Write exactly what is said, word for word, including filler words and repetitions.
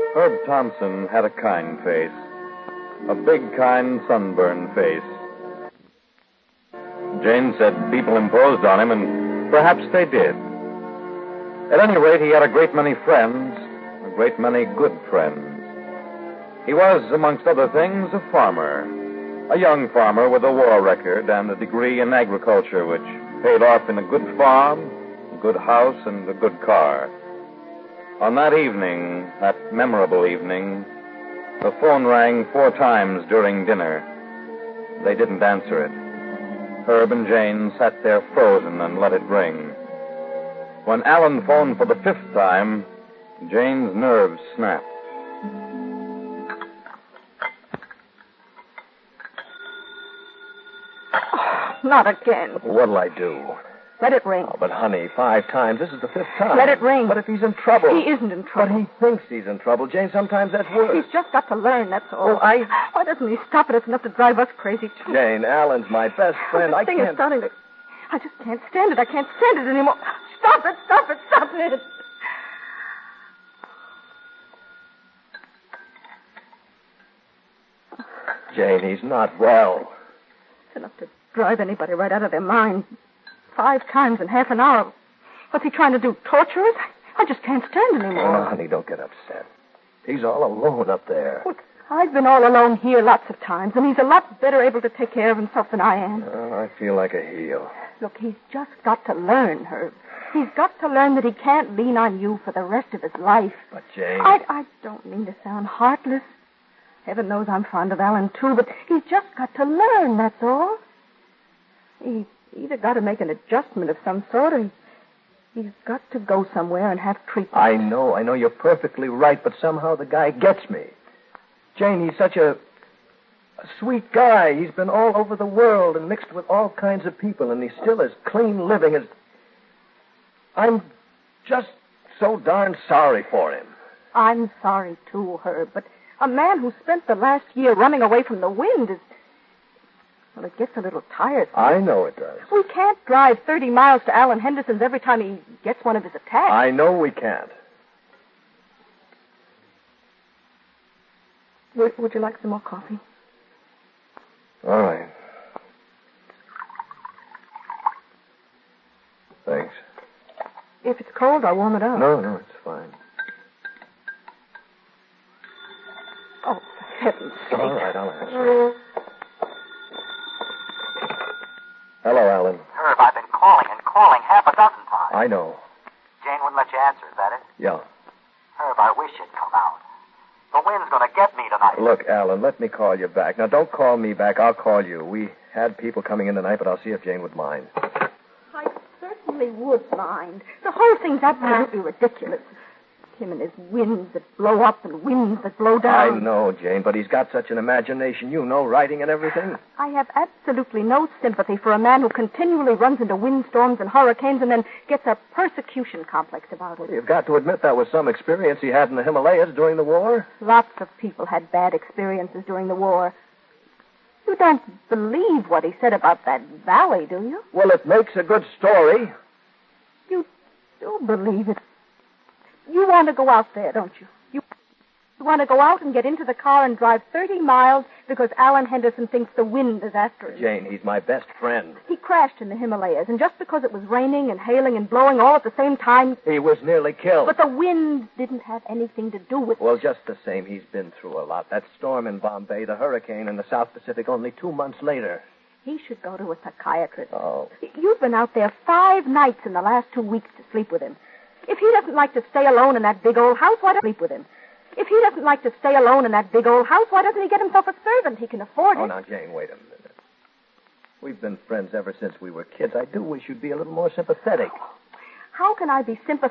Herb Thompson had a kind face. A big, kind, sunburned face. Jane said people imposed on him, and perhaps they did. At any rate, he had a great many friends, a great many good friends. He was, amongst other things, a farmer. A young farmer with a war record and a degree in agriculture, which paid off in a good farm, a good house, and a good car. On that evening, that memorable evening, the phone rang four times during dinner. They didn't answer it. Herb and Jane sat there frozen and let it ring. When Alan phoned for the fifth time, Jane's nerves snapped. Oh, not again. What'll I do? Let it ring. Oh, but, honey, five times. This is the fifth time. Let it ring. But if he's in trouble... He isn't in trouble. But he thinks he's in trouble. Jane, sometimes that's worse. He's just got to learn, that's all. Oh, I... Why doesn't he stop it? It's enough to drive us crazy, too. Jane, Alan's my best friend. This I thing can't... is starting to... I just can't stand it. I can't stand it anymore. Stop it, stop it, stop it. Jane, he's not well. It's enough to drive anybody right out of their mind. Five times in half an hour. What's he trying to do? Torture us? I just can't stand it anymore. Oh, honey, don't get upset. He's all alone up there. Well, I've been all alone here lots of times, and he's a lot better able to take care of himself than I am. Oh, I feel like a heel. Look, he's just got to learn, Herb. He's got to learn that he can't lean on you for the rest of his life. But, Jane... I, I don't mean to sound heartless. Heaven knows I'm fond of Alan, too, but he's just got to learn, that's all. He's either got to make an adjustment of some sort, or he, he's got to go somewhere and have treatment. I know, I know you're perfectly right, but somehow the guy gets me. Jane, he's such a, a sweet guy. He's been all over the world and mixed with all kinds of people, and he's still as clean living as... I'm just so darn sorry for him. I'm sorry, too, Herb, but a man who spent the last year running away from the wind is... Well, it gets a little tiresome. I know it does. We can't drive thirty miles to Alan Henderson's every time he gets one of his attacks. I know we can't. Would, would you like some more coffee? All right. Thanks. If it's cold, I'll warm it up. No, no, it's fine. Oh, for heaven's sake. All right, I'll answer. Hello, Alan. Herb, I've been calling and calling half a dozen times. I know. Jane wouldn't let you answer, is that it? Yeah. Herb, I wish you'd come out. The wind's going to get me tonight. Look, Alan, let me call you back. Now, don't call me back. I'll call you. We had people coming in tonight, but I'll see if Jane would mind. I certainly would mind. The whole thing's absolutely ridiculous. Him and his winds that blow up and winds that blow down. I know, Jane, but he's got such an imagination. You know, writing and everything. I have absolutely no sympathy for a man who continually runs into windstorms and hurricanes and then gets a persecution complex about it. You've got to admit that was some experience he had in the Himalayas during the war. Lots of people had bad experiences during the war. You don't believe what he said about that valley, do you? Well, it makes a good story. You do believe it. You want to go out there, don't you? You want to go out and get into the car and drive thirty miles because Alan Henderson thinks the wind is after him. Jane, he's my best friend. He crashed in the Himalayas, and just because it was raining and hailing and blowing all at the same time... He was nearly killed. But the wind didn't have anything to do with it. Well, just the same, he's been through a lot. That storm in Bombay, the hurricane in the South Pacific only two months later. He should go to a psychiatrist. Oh. You've been out there five nights in the last two weeks to sleep with him. If he doesn't like to stay alone in that big old house, why don't he sleep with him? If he doesn't like to stay alone in that big old house, why doesn't he get himself a servant? He can afford it. Oh, now, Jane, wait a minute. We've been friends ever since we were kids. I do wish you'd be a little more sympathetic. How can I be sympathetic